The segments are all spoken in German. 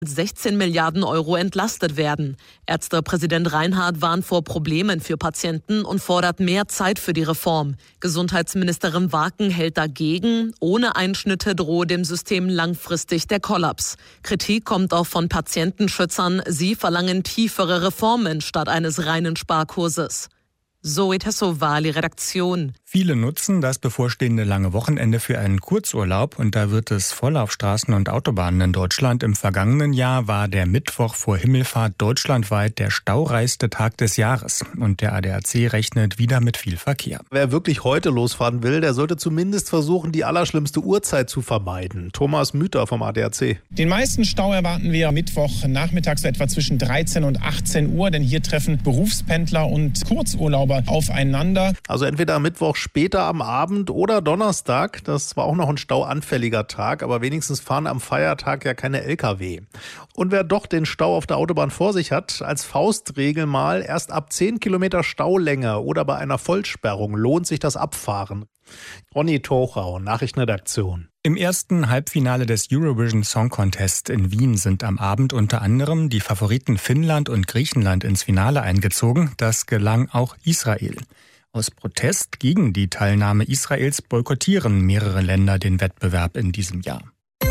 16 Milliarden Euro entlastet werden. Ärztepräsident Reinhardt warnt vor Problemen für Patienten und fordert mehr Zeit für die Reform. Gesundheitsministerin Waken hält dagegen. Ohne Einschnitte drohe dem System langfristig der Kollaps. Kritik kommt auch von Patientenschützern. Sie verlangen tiefere Reformen statt eines reinen Sparkurses. Zoe Tassovali, Redaktion. Viele nutzen das bevorstehende lange Wochenende für einen Kurzurlaub und da wird es voll auf Straßen und Autobahnen in Deutschland. Im vergangenen Jahr war der Mittwoch vor Himmelfahrt deutschlandweit der staureichste Tag des Jahres und der ADAC rechnet wieder mit viel Verkehr. Wer wirklich heute losfahren will, der sollte zumindest versuchen, die allerschlimmste Uhrzeit zu vermeiden. Thomas Müther vom ADAC. Den meisten Stau erwarten wir Mittwoch nachmittags etwa zwischen 13 und 18 Uhr, denn hier treffen Berufspendler und Kurzurlauber aufeinander. Also entweder Mittwoch später am Abend oder Donnerstag. Das war auch noch ein stauanfälliger Tag, aber wenigstens fahren am Feiertag ja keine LKW. Und wer doch den Stau auf der Autobahn vor sich hat, als Faustregel mal erst ab 10 Kilometer Staulänge oder bei einer Vollsperrung lohnt sich das Abfahren. Ronny Tochau, Nachrichtenredaktion. Im ersten Halbfinale des Eurovision Song Contest in Wien sind am Abend unter anderem die Favoriten Finnland und Griechenland ins Finale eingezogen. Das gelang auch Israel. Aus Protest gegen die Teilnahme Israels boykottieren mehrere Länder den Wettbewerb in diesem Jahr.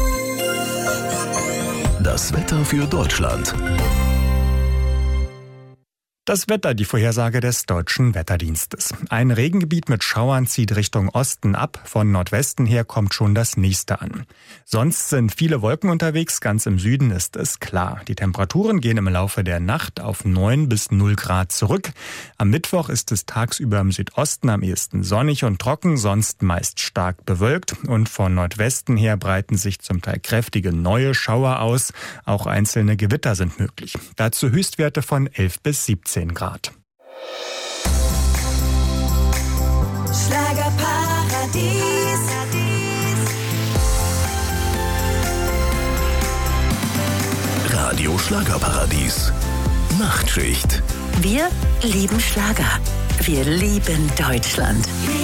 Das Wetter für Deutschland. Das Wetter, die Vorhersage des Deutschen Wetterdienstes. Ein Regengebiet mit Schauern zieht Richtung Osten ab. Von Nordwesten her kommt schon das nächste an. Sonst sind viele Wolken unterwegs. Ganz im Süden ist es klar. Die Temperaturen gehen im Laufe der Nacht auf 9 bis 0 Grad zurück. Am Mittwoch ist es tagsüber im Südosten am ehesten sonnig und trocken, sonst meist stark bewölkt. Und von Nordwesten her breiten sich zum Teil kräftige neue Schauer aus. Auch einzelne Gewitter sind möglich. Dazu Höchstwerte von 11 bis 17 Grad. Schlagerparadies. Radio Schlagerparadies. Nachtschicht. Wir lieben Schlager. Wir lieben Deutschland.